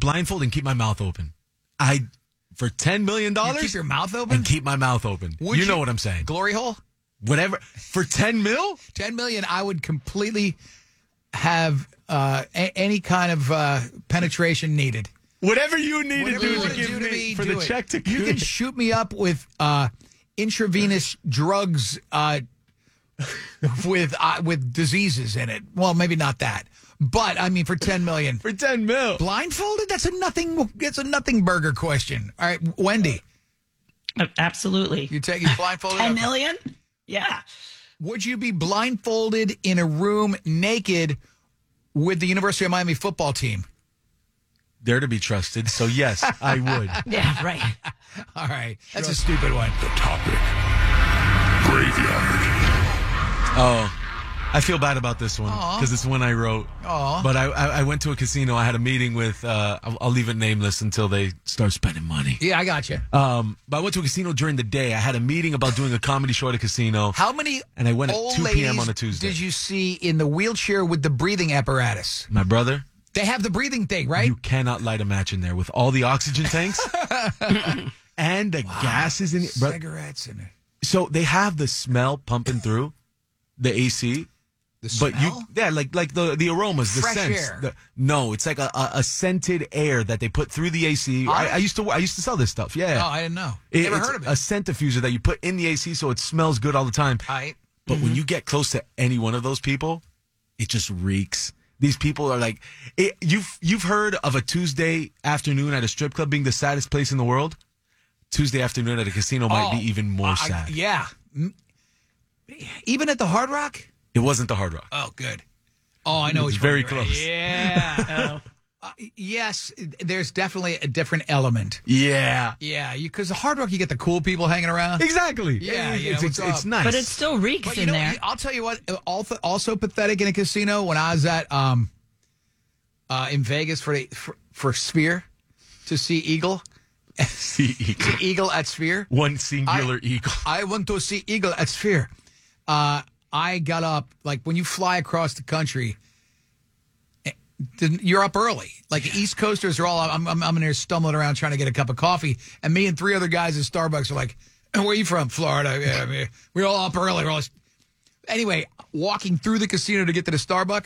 blindfold and keep my mouth open. For $10 million, You keep your mouth open and keep my mouth open. You know what I'm saying? Glory hole. Whatever for 10 mil. 10 million. I would completely have any kind of penetration needed. Whatever you need to do you to give me for do the it. check to You can shoot me up with intravenous drugs with diseases in it. Well, maybe not that, but I mean for 10 million. For 10 mil. Blindfolded? That's a nothing burger question. All right, Wendy. Absolutely. You blindfolded? 10 million? Yeah. Would you be blindfolded in a room naked with the University of Miami football team? They're to be trusted, so yes, I would. Yeah, right. All right. That's a stupid one. The topic. Graveyard. Oh, I feel bad about this one because it's one I wrote. But I went to a casino. I had a meeting with, I'll leave it nameless until they start spending money. Yeah, I got you. But I went to a casino during the day. I had a meeting about doing a comedy show at a casino. How many and I went old at 2 p.m. on a Tuesday. Did you see in the wheelchair with the breathing apparatus? My brother. They have the breathing thing, right? You cannot light a match in there with all the oxygen tanks and the gases in it. Cigarettes in it. So they have the smell pumping through the AC. The smell? Like the aromas, the fresh scents. air. No, it's like a scented air that they put through the AC. I used to sell this stuff. Yeah. Oh, I didn't know. Never heard of it. A scent diffuser that you put in the AC so it smells good all the time. But when you get close to any one of those people, it just reeks. These people are like, you've heard of a Tuesday afternoon at a strip club being the saddest place in the world? Tuesday afternoon at a casino might be even more sad. Yeah. Even at the Hard Rock? It wasn't the Hard Rock. Oh, good. Oh, I know. It's very close. Yeah. Yes, there's definitely a different element. Yeah. Yeah, because the Hard Rock, you get the cool people hanging around. Exactly. Yeah, it's nice. But it still reeks in there. I'll tell you what, also pathetic in a casino when I was at in Vegas for Sphere to see Eagle. See Eagle at Sphere. One singular eagle. I went to see Eagle at Sphere. I got up, like when you fly across the country, you're up early. Like the East Coasters are all, I'm in there stumbling around trying to get a cup of coffee. And me and 3 other guys at Starbucks are like, where are you from? Florida. Yeah, we're all up early. Anyway, walking through the casino to get to the Starbucks.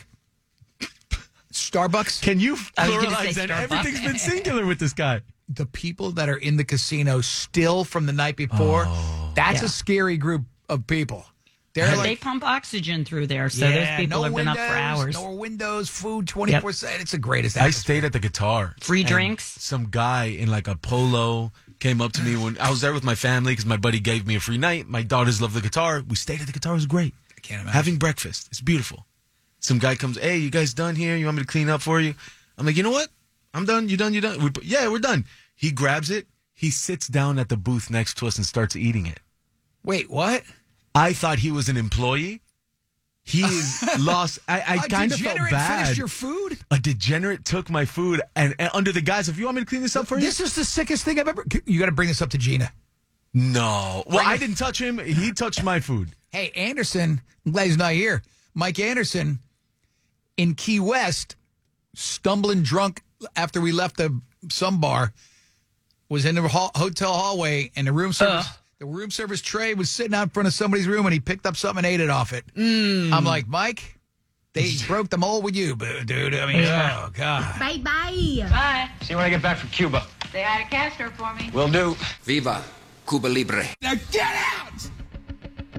Can you I was gonna pluralize say that? Starbucks. Everything's been singular with this guy. The people that are in the casino still from the night before, that's a scary group of people. They pump oxygen through there, so those people have been up for hours. No windows, food 24/7. It's the greatest. I stayed at the Guitar. Free drinks. Some guy in like a polo came up to me when I was there with my family because my buddy gave me a free night. My daughters love the Guitar. We stayed at the Guitar. It was great. I can't imagine. Having breakfast. It's beautiful. Some guy comes, hey, you guys done here? You want me to clean up for you? I'm like, you know what? I'm done. You done? You done? Yeah, we're done. He grabs it. He sits down at the booth next to us and starts eating it. Wait, what? I thought he was an employee. He is lost. I kind of felt bad. Finished your food? A degenerate took my food and under the guise of, you want me to clean this up for you? This is the sickest thing I've ever... You got to bring this up to Gina. No. Well, I didn't touch him. He touched my food. Hey, Anderson, I'm glad he's not here. Mike Anderson in Key West, stumbling drunk after we left some bar, was in the hotel hallway, and the room service tray was sitting out in front of somebody's room, and he picked up something and ate it off it. I'm like, Mike, they broke the mold with you, dude. I mean, oh, God. Bye-bye. Bye. See you when I get back from Cuba. Say hi to Castro for me. Will do. Viva Cuba Libre. Now get out!